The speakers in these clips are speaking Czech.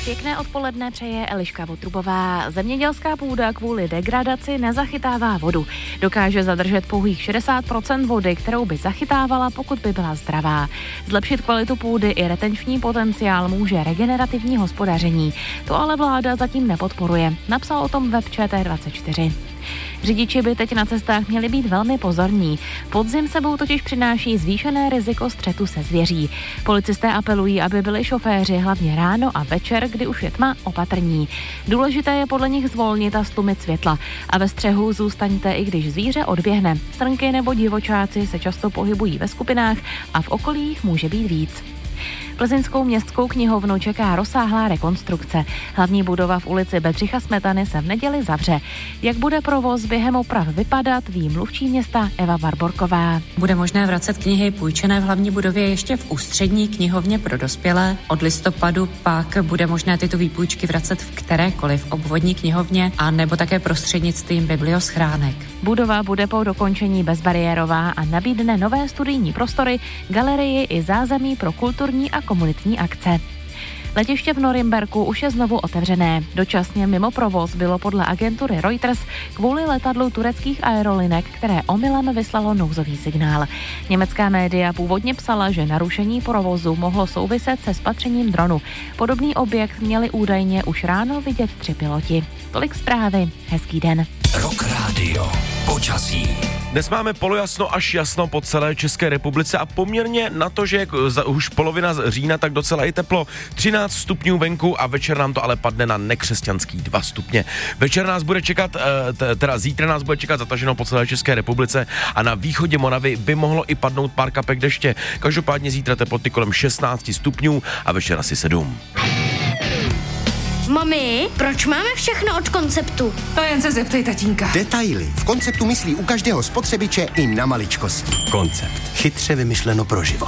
Pěkné odpoledne přeje Eliška Votrubová. Zemědělská půda kvůli degradaci nezachytává vodu. Dokáže zadržet pouhých 60% vody, kterou by zachytávala, pokud by byla zdravá. Zlepšit kvalitu půdy i retenční potenciál může regenerativní hospodaření. To ale vláda zatím nepodporuje. Napsal o tom web ČT24. Řidiči by teď na cestách měli být velmi pozorní. Podzim sebou totiž přináší zvýšené riziko střetu se zvěří. Policisté apelují, aby byli šoféři hlavně ráno a večer, kdy už je tma, opatrní. Důležité je podle nich zvolnit a stlumit světla. A ve střehu zůstaňte, i když zvíře odběhne. Srnky nebo divočáci se často pohybují ve skupinách a v okolí jich může být víc. Plzeňskou městskou knihovnu čeká rozsáhlá rekonstrukce. Hlavní budova v ulici Bedřicha Smetany se v neděli zavře. Jak bude provoz během oprav vypadat, ví mluvčí města Eva Barborková. Bude možné vracet knihy půjčené v hlavní budově ještě v ústřední knihovně pro dospělé. Od listopadu pak bude možné tyto výpůjčky vracet v kterékoliv obvodní knihovně a nebo také prostřednictvím biblioschránek. Budova bude po dokončení bezbariérová a nabídne nové studijní prostory, galerii i zázemí pro kulturní a komunitní akce. Letiště v Norimberku už je znovu otevřené. Dočasně mimo provoz bylo podle agentury Reuters kvůli letadlu tureckých aerolinek, které omylem vyslalo nouzový signál. Německá média původně psala, že narušení provozu mohlo souviset se spatřením dronu. Podobný objekt měli údajně už ráno vidět 3 piloti. Tolik zprávy. Hezký den. Rock Radio. Počasí. Dnes máme polojasno až jasno po celé České republice a poměrně na to, že je už polovina října, tak docela i teplo. 13 stupňů venku a večer nám to ale padne na nekřesťanský 2 stupně. Večer nás bude čekat, zítra nás bude čekat zataženo po celé České republice a na východě Moravy by mohlo i padnout pár kapek deště. Každopádně zítra teploty kolem 16 stupňů a večer asi 7. Mami, proč máme všechno od Konceptu? To jen se zeptej tatínka. Detaily. V Konceptu myslí u každého spotřebiče i na maličkosti. Koncept. Chytře vymyšleno pro život.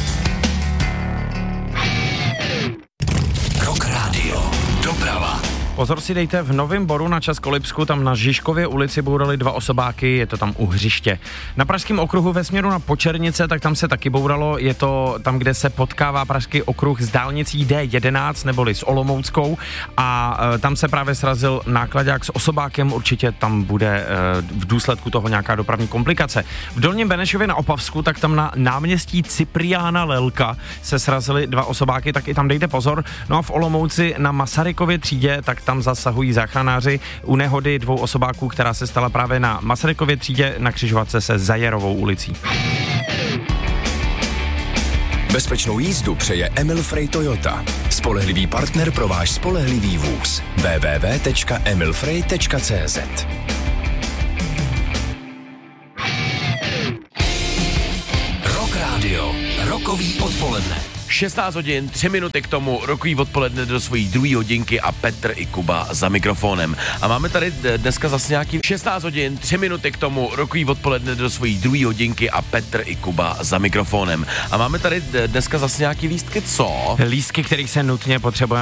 Rock Radio. Doprava. Pozor si dejte, v Novém Boru na Českolipsku, tam na Žižkově ulici bourali 2 osobáky, je to tam u hřiště. Na Pražském okruhu ve směru na Počernice, tak tam se taky bouralo, je to tam, kde se potkává Pražský okruh s dálnicí D11 neboli s Olomouckou a tam se právě srazil náklaďák s osobákem, určitě tam bude v důsledku toho nějaká dopravní komplikace. V Dolním Benešově na Opavsku, tak tam na náměstí Cipriána Lelka se srazily 2 osobáky, tak i tam dejte pozor. No a v Olomouci na Masarykově třídě, tak tam zasahují záchranáři u nehody 2 osobáků, která se stala právě na Masarykově třídě na křižovatce se Zajerovou ulicí. Bezpečnou jízdu přeje Emil Frey Toyota. Spolehlivý partner pro váš spolehlivý vůz. www.emilfrey.cz. Rock Radio. Rokový odpoledne. 16 hodin, 3 minuty k tomu, rokový odpoledne do svojí 2. hodinky a Petr i Kuba za mikrofonem. A máme tady dneska zase nějaký 16 hodin, 3 minuty k tomu, rokový odpoledne do svojí 2. hodinky a Petr i Kuba za mikrofonem. A máme tady dneska zase nějaký lístky, co? Lístky, kterých se nutně potřebujeme